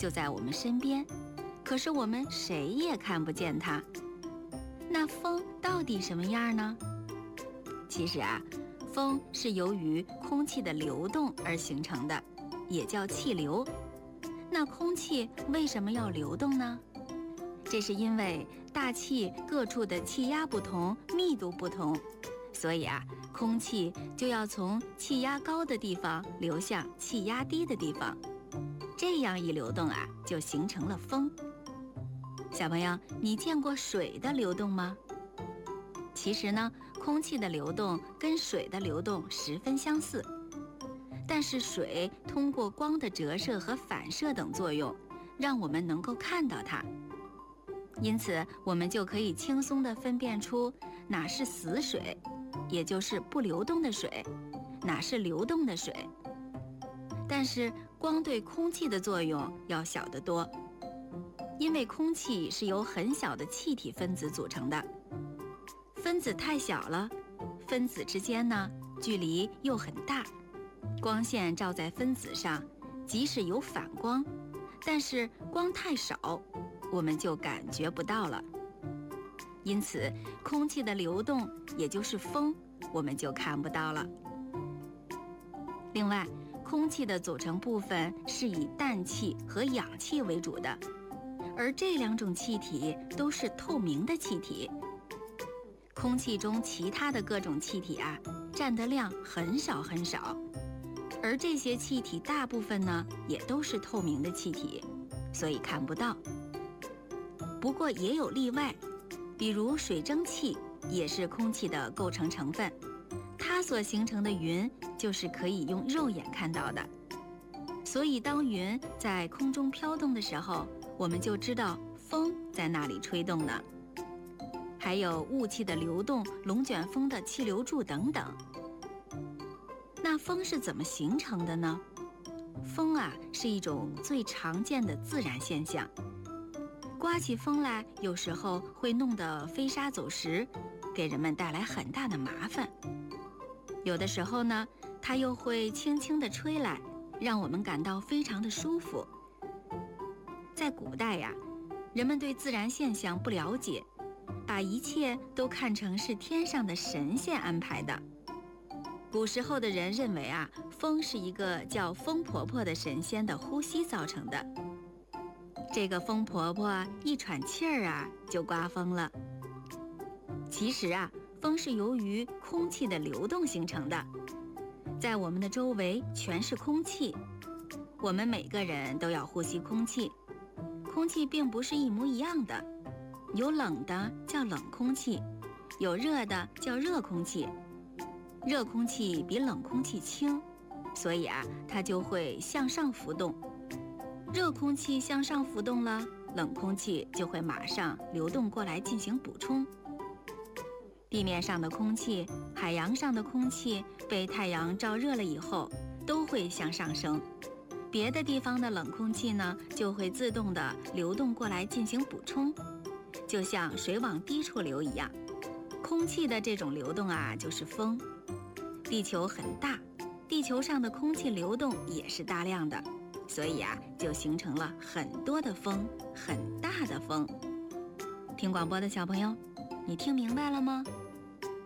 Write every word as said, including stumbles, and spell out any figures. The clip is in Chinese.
就在我们身边，可是我们谁也看不见它。那风到底什么样呢？其实啊，风是由于空气的流动而形成的，也叫气流。那空气为什么要流动呢？这是因为大气各处的气压不同，密度不同，所以啊，空气就要从气压高的地方流向气压低的地方。这样一流动啊，就形成了风。小朋友，你见过水的流动吗？其实呢，空气的流动跟水的流动十分相似，但是水通过光的折射和反射等作用，让我们能够看到它。因此，我们就可以轻松地分辨出哪是死水，也就是不流动的水，哪是流动的水。但是光对空气的作用要小得多，因为空气是由很小的气体分子组成的，分子太小了，分子之间呢距离又很大，光线照在分子上，即使有反光，但是光太少，我们就感觉不到了。因此，空气的流动，也就是风，我们就看不到了。另外，空气的组成部分是以氮气和氧气为主的，而这两种气体都是透明的气体。空气中其他的各种气体啊，占的量很少很少，而这些气体大部分呢，也都是透明的气体，所以看不到。不过也有例外，比如水蒸气也是空气的构成成分，它所形成的云就是可以用肉眼看到的。所以当云在空中飘动的时候，我们就知道风在那里吹动呢。还有雾气的流动、龙卷风的气流柱等等。那风是怎么形成的呢？风啊，是一种最常见的自然现象。刮起风来，有时候会弄得飞沙走石，给人们带来很大的麻烦。有的时候呢，它又会轻轻地吹来，让我们感到非常的舒服。在古代呀，人们对自然现象不了解，把一切都看成是天上的神仙安排的。古时候的人认为啊，风是一个叫风婆婆的神仙的呼吸造成的。这个风婆婆一喘气儿啊，就刮风了。其实啊，风是由于空气的流动形成的。在我们的周围全是空气，我们每个人都要呼吸空气。空气并不是一模一样的，有冷的叫冷空气，有热的叫热空气。热空气比冷空气轻，所以啊，它就会向上浮动。热空气向上浮动了，冷空气就会马上流动过来进行补充。地面上的空气、海洋上的空气被太阳照热了以后，都会向上升。别的地方的冷空气呢，就会自动地流动过来进行补充，就像水往低处流一样。空气的这种流动啊，就是风。地球很大，地球上的空气流动也是大量的，所以啊，就形成了很多的风，很大的风。听广播的小朋友，你听明白了吗？